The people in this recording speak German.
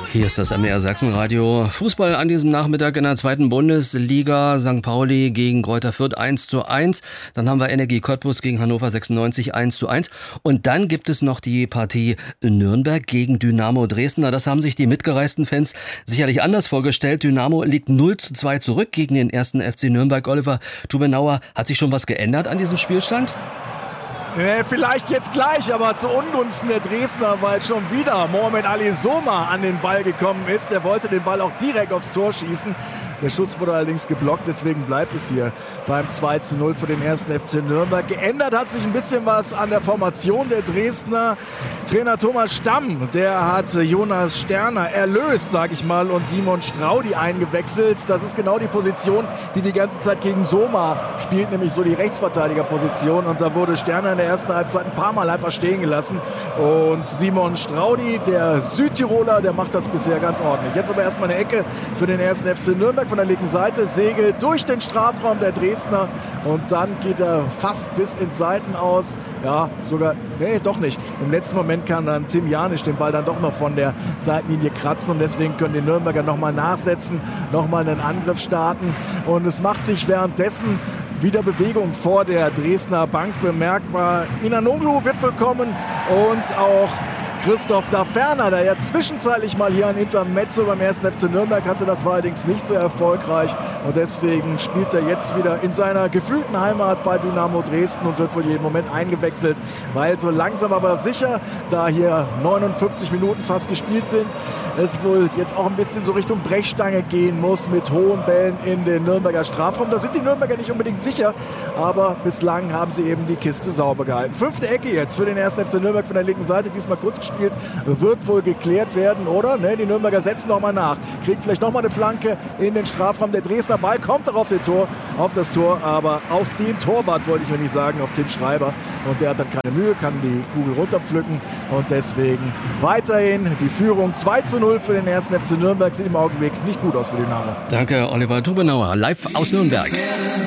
Hier ist das MDR Sachsenradio. Fußball an diesem Nachmittag in der 2. Bundesliga. St. Pauli gegen Greuther Fürth 1:1. Dann haben wir Energie Cottbus gegen Hannover 96 1:1. Und dann gibt es noch die Partie Nürnberg gegen Dynamo Dresden. Das haben sich die mitgereisten Fans sicherlich anders vorgestellt. Dynamo liegt 0:2 zurück gegen den 1. FC Nürnberg. Oliver Tubenauer, hat sich schon was geändert an diesem Spielstand? Vielleicht jetzt gleich, aber zu Ungunsten der Dresdner, weil schon wieder Mohamed Ali Soma an den Ball gekommen ist. Er wollte den Ball auch direkt aufs Tor schießen. Der Schuss wurde allerdings geblockt, deswegen bleibt es hier beim 2:0 für den 1. FC Nürnberg. Geändert hat sich ein bisschen was an der Formation der Dresdner. Trainer Thomas Stamm, der hat Jonas Sterner erlöst, sag ich mal, und Simon Straudi eingewechselt. Das ist genau die Position, die ganze Zeit gegen Soma spielt, nämlich so die Rechtsverteidigerposition. Und da wurde Sterner in der ersten Halbzeit ein paar Mal einfach stehen gelassen. Und Simon Straudi, der Südtiroler, der macht das bisher ganz ordentlich. Jetzt aber erstmal eine Ecke für den 1. FC Nürnberg von der linken Seite, segelt durch den Strafraum der Dresdner und dann geht er fast bis ins Seitenaus. Ja, sogar, nee, doch nicht. Im letzten Moment kann dann Tim Janisch den Ball dann doch noch von der Seitenlinie kratzen und deswegen können die Nürnberger nochmal nachsetzen, nochmal einen Angriff starten und es macht sich währenddessen wieder Bewegung vor der Dresdner Bank bemerkbar. Inanoglu wird willkommen und auch Christoph Daferner, der ja zwischenzeitlich mal hier ein Intermezzo beim 1. FC Nürnberg hatte, das war allerdings nicht so erfolgreich und deswegen spielt er jetzt wieder in seiner gefühlten Heimat bei Dynamo Dresden und wird wohl jeden Moment eingewechselt, weil so langsam aber sicher, da hier 59 Minuten fast gespielt sind, es wohl jetzt auch ein bisschen so Richtung Brechstange gehen muss mit hohen Bällen in den Nürnberger Strafraum. Da sind die Nürnberger nicht unbedingt sicher, aber bislang haben sie eben die Kiste sauber gehalten. 5. Ecke jetzt für den 1. FC Nürnberg von der linken Seite, diesmal kurz gespielt, wird wohl geklärt werden, oder? Ne, die Nürnberger setzen nochmal nach, kriegen vielleicht nochmal eine Flanke in den Strafraum. Der Dresdner Ball kommt auch auf das Tor, aber auf den Torwart wollte ich nämlich sagen, auf Tim Schreiber. Und der hat dann keine Mühe, kann die Kugel runterpflücken und deswegen weiterhin die Führung 2:0 für den 1. FC Nürnberg. Sieht im Augenblick nicht gut aus für Dynamo. Danke, Oliver Tubenauer, live aus Nürnberg.